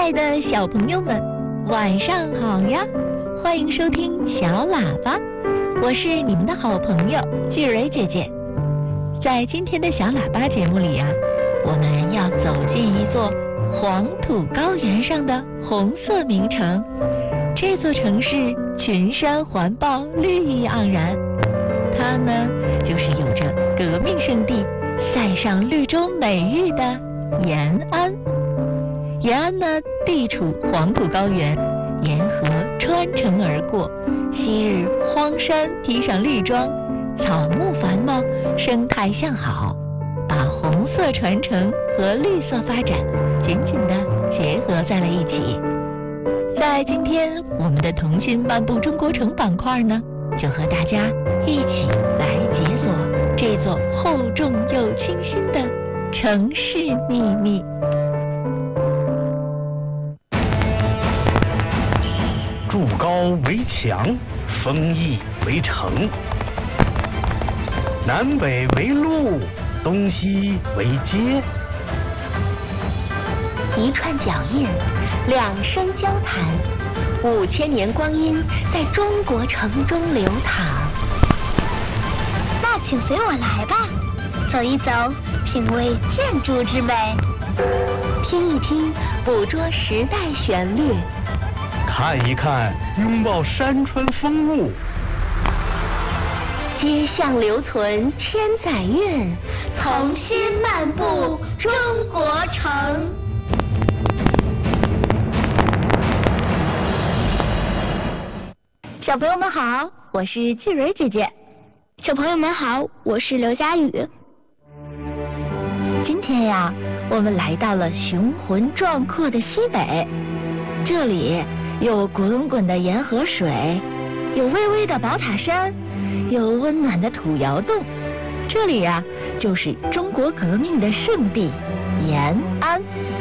爱的小朋友们，晚上好呀！欢迎收听小喇叭，我是你们的好朋友季蕊姐姐。在今天的小喇叭节目里我们要走进一座黄土高原上的红色名城。这座城市群山环抱，绿意盎然。它呢，就是有着革命圣地、塞上绿洲美誉的延安。延安呢，地处黄土高原，沿河穿城而过，昔日荒山披上绿装，草木繁茂，生态向好，把红色传承和绿色发展紧紧地结合在了一起。在今天我们的童心漫步中国城板块呢，就和大家一起来解锁这座厚重又清新的城市秘密。 筑高为墙，封邑为城，南北为路，东西为街。 一串脚印，两声交谈，5000年光阴在中国城中流淌。 那请随我来吧，走一走，品味建筑之美， 听一听，捕捉时代旋律， 看一看，拥抱山川风物。 街巷留存千载韵， 童心漫步中国城。 小朋友们好，我是季蕊姐姐。 小朋友们好，我是刘佳宇。 今天我们来到了雄浑壮阔的西北，这里有滚滚的沿河水，有巍巍的宝塔山，有温暖的土窑洞。这里就是中国革命的圣地延安。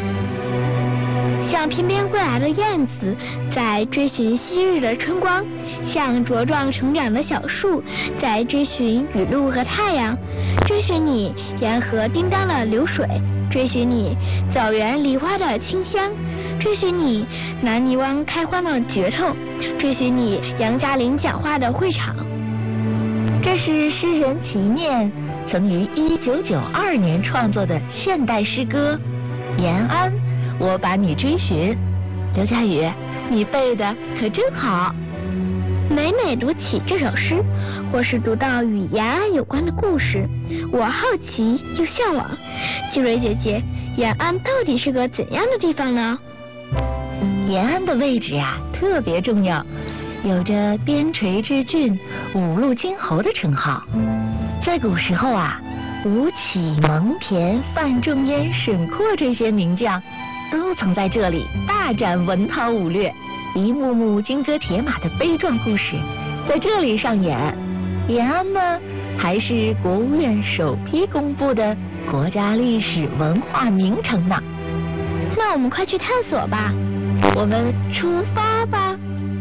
像翩翩归来的燕子在追寻昔日的春光，像茁壮成长的小树在追寻雨露和太阳，追寻你沿河叮当的流水，追寻你枣园梨花的清香，追寻你南泥湾开花的嚼头，追寻你杨家岭讲话的会场。 这是诗人齐念曾于1992年创作的现代诗歌《延安》，我把你追寻。刘佳宇，你背的可真好。 每读起这首诗，或是读到与延安有关的故事，我好奇又向往。季蕊姐姐，延安到底是个怎样的地方呢？ 延安的位置特别重要，有着边陲之郡、五路金侯的称号。在古时候吴起、蒙恬、范仲淹、沈括这些名将都曾在这里大展文韬武略，一幕幕金戈铁马的悲壮故事在这里上演。延安呢，还是国务院首批公布的国家历史文化名城呢。 那我们快去探索吧， 我们出发吧。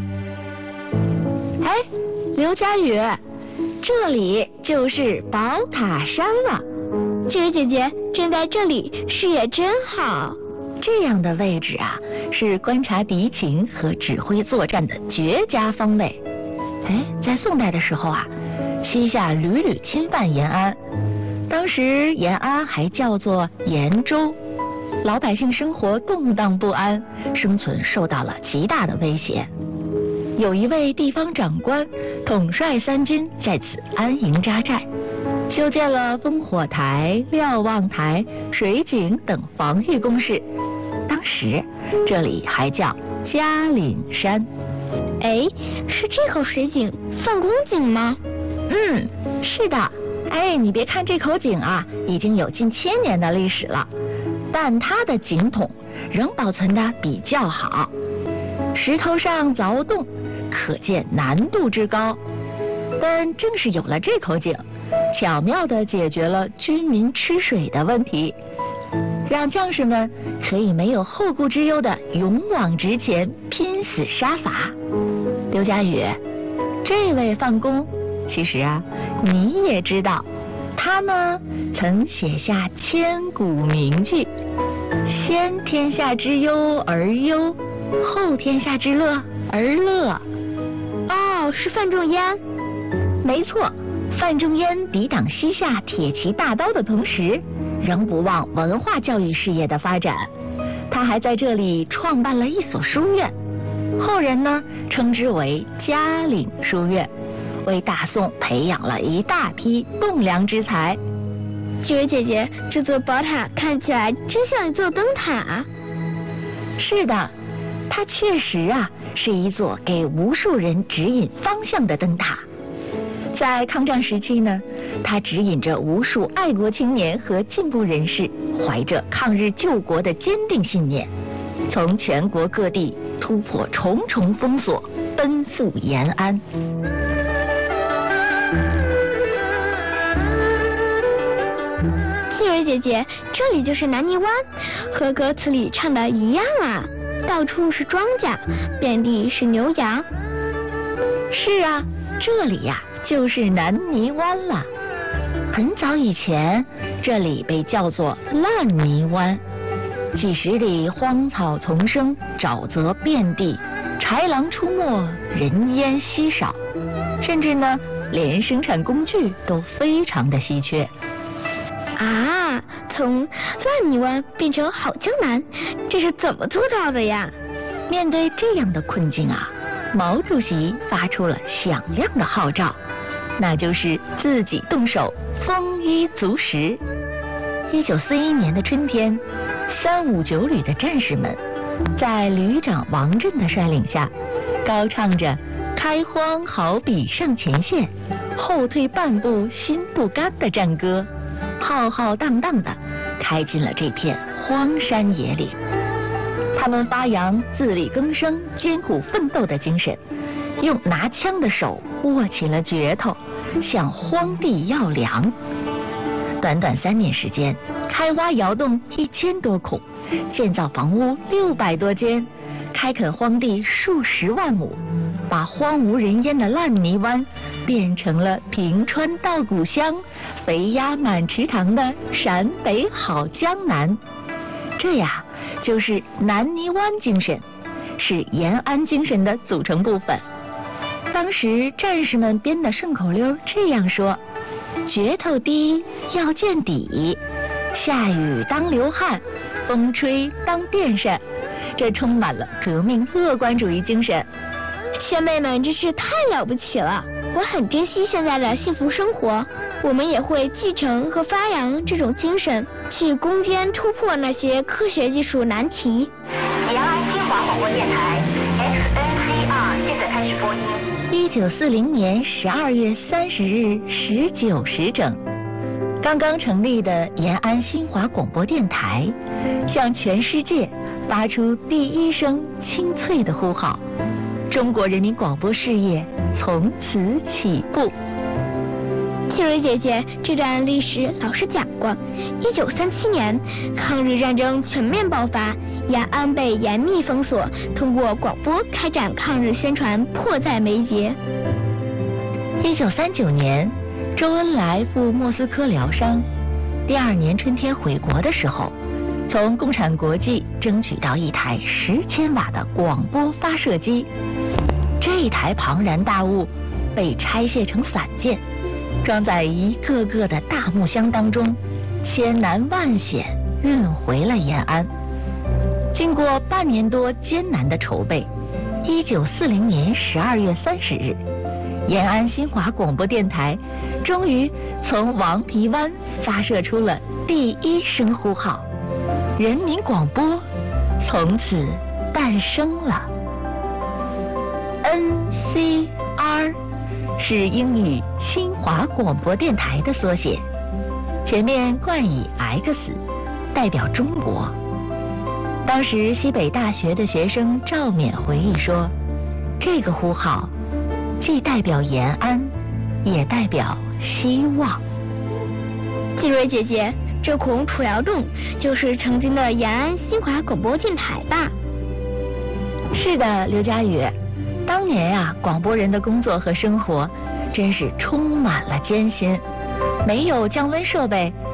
刘佳宇，这里就是宝塔山了。 季蕊姐姐，站在这里视野真好。 这样的位置是观察敌情和指挥作战的绝佳方位。在宋代的时候西夏屡屡侵犯延安，当时延安还叫做延州，老百姓生活动荡不安，生存受到了极大的威胁。有一位地方长官统帅三军在此安营扎寨，修建了烽火台、瞭望台、水井等防御工事。当时这里还叫嘉岭山。 是这口水井范公井吗？ 是的。你别看这口井已经有近1000年的历史了，但它的井筒仍保存的比较好，石头上凿洞，可见难度之高。但正是有了这口井，巧妙地解决了军民吃水的问题，让将士们可以没有后顾之忧地勇往直前，拼死杀伐。刘佳宇，这位范公其实你也知道，他呢曾写下千古名句， 先天下之忧而忧，后天下之乐而乐。 哦，是范仲淹。 没错，范仲淹抵挡西夏铁骑大刀的同时，仍不忘文化教育事业的发展。他还在这里创办了一所书院，后人呢称之为嘉陵书院，为大宋培养了一大批栋梁之才。 纪委姐姐，这座宝塔看起来真像一座灯塔。 是的，它确实是一座给无数人指引方向的灯塔。在抗战时期呢，它指引着无数爱国青年和进步人士，怀着抗日救国的坚定信念，从全国各地突破重重封锁，奔赴延安。 纪委姐姐，这里就是南泥湾，和歌词里唱的一样啊，到处是庄稼，遍地是牛羊。 是啊，这里就是南泥湾了。很早以前，这里被叫做烂泥湾，几十里荒草丛生，沼泽遍地，豺狼出没，人烟稀少，甚至呢，连生产工具都非常的稀缺。 从烂泥湾变成好江南，这是怎么做到的呀？ 面对这样的困境毛主席发出了响亮的号召，那就是自己动手，丰衣足食。1941年的春天，359旅的战士们在旅长王震的率领下，高唱着开荒好比上前线，后退半步心不甘的战歌，浩浩荡荡的开进了这片荒山野岭。他们发扬自力更生、艰苦奋斗的精神，用拿枪的手握起了镢头，向荒地要粮。短短3年时间，开挖窑洞1000多孔，建造房屋600多间，开垦荒地数十万亩，把荒无人烟的烂泥湾变成了平川稻谷香、肥鸭满池塘的陕北好江南。这就是南泥湾精神，是延安精神的组成部分。当时战士们编的顺口溜这样说：镢头低要见底，下雨当流汗，风吹当电扇。这充满了革命乐观主义精神。 先辈们真是太了不起了，我很珍惜现在的幸福生活。我们也会继承和发扬这种精神，去攻坚突破那些科学技术难题。 延安新华广播电台 XNCR 现在开始播音。 1940年12月30日19时整，刚刚成立的延安新华广播电台向全世界发出第一声清脆的呼号，中国人民广播事业从此起步。 纪委姐姐，这段历史老师讲过。1937年，抗日战争全面爆发，延安被严密封锁，通过广播开展抗日宣传迫在眉睫。 1939年，周恩来赴莫斯科疗伤，第2年春天回国的时候，从共产国际争取到一台10千瓦的广播发射机。这一台庞然大物被拆卸成散件，装在一个个的大木箱当中，千难万险运回了延安。经过半年多艰难的筹备，1940年12月30日，延安新华广播电台终于从王泥湾发射出了第一声呼号，人民广播从此诞生了。NCR 是英语新华广播电台的缩写，前面冠以 X， 代表中国。当时西北大学的学生赵冕回忆说，这个呼号既代表延安，也代表希望。 纪蕊姐姐，这孔楚窑洞就是曾经的延安新华广播电台吧？ 是的，刘佳宇，当年广播人的工作和生活真是充满了艰辛，没有降温设备，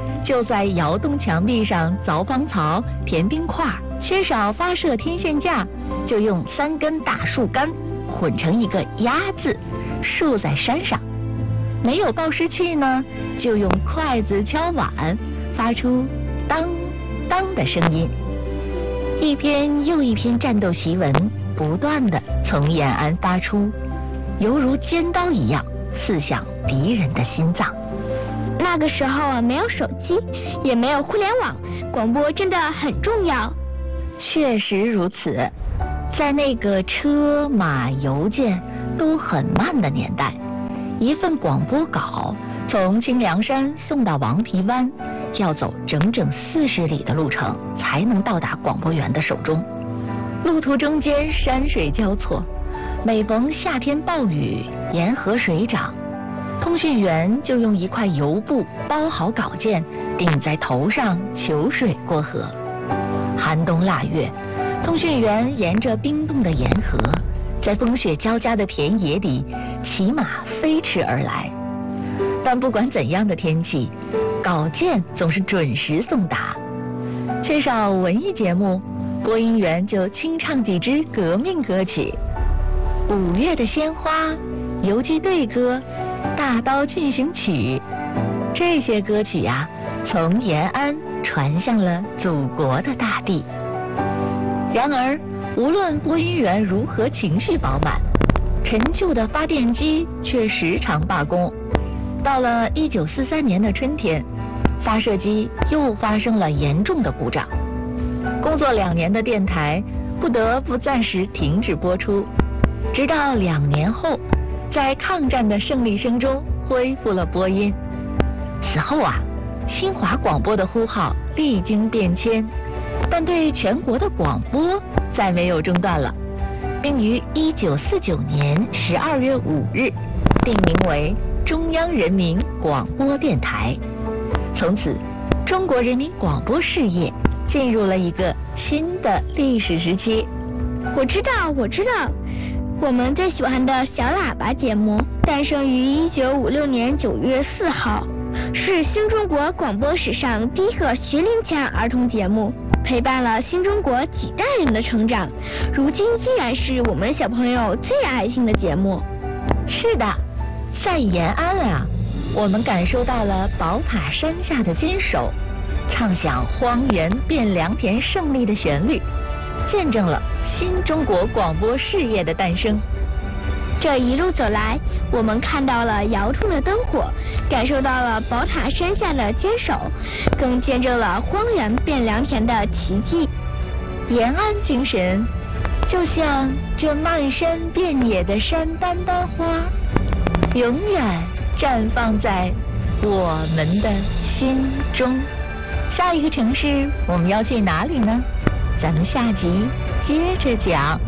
就在窑洞墙壁上凿方槽、填冰块，缺少发射天线架，就用3根大树干混成一个鸭字，竖在山上。没有报时器呢，就用筷子敲碗，发出当当的声音。一篇又一篇战斗檄文不断地从延安发出，犹如尖刀一样刺向敌人的心脏。 那个时候没有手机，也没有互联网，广播真的很重要。 确实如此，在那个车马邮件都很慢的年代，一份广播稿从清凉山送到王皮湾，要走整整40里的路程才能到达广播员的手中。路途中间山水交错，每逢夏天暴雨，沿河水涨，通讯员就用一块油布包好稿件，顶在头上求水过河。寒冬腊月，通讯员沿着冰冻的沿河，在风雪交加的田野里骑马飞驰而来。但不管怎样的天气，稿件总是准时送达。缺少文艺节目，播音员就清唱几支革命歌曲，5月的鲜花、游击队歌、大刀进行曲，这些歌曲呀，从延安传向了祖国的大地。然而，无论播音员如何情绪饱满，陈旧的发电机却时常罢工。到了1943年的春天，发射机又发生了严重的故障，工作2年的电台不得不暂时停止播出，直到2年后，在抗战的胜利声中恢复了播音。此后啊，新华广播的呼号历经变迁，但对全国的广播再没有中断了，并于1949年12月5日定名为中央人民广播电台。从此，中国人民广播事业进入了一个新的历史时期。 我知道，我们最喜欢的小喇叭节目诞生于1956年9月4号，是新中国广播史上第一个学龄前儿童节目，陪伴了新中国几代人的成长，如今依然是我们小朋友最爱听的节目。 是的，在延安啊，我们感受到了宝塔山下的坚守，唱响荒原变良田胜利的旋律，见证了新中国广播事业的诞生。 这一路走来，我们看到了窑洞的灯火，感受到了宝塔山下的坚守，更见证了荒原变良田的奇迹。 延安精神就像这漫山遍野的山丹丹花，永远绽放在我们的心中。下一个城市我们要去哪里呢？咱们下集接着讲。